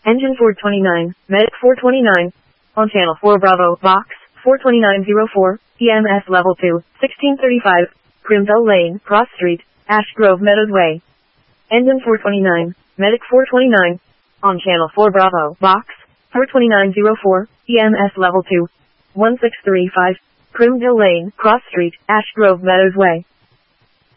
Engine 429, Medic 429. On Channel 4 Bravo, Box 42904, EMS Level 2, 1635, Primdale Lane, Cross Street, Ash Grove Meadows Way. Engine 429, Medic 429. On Channel 4 Bravo, Box 42904, EMS Level 2, 1635, Primdale Lane, Cross Street, Ash Grove Meadows Way.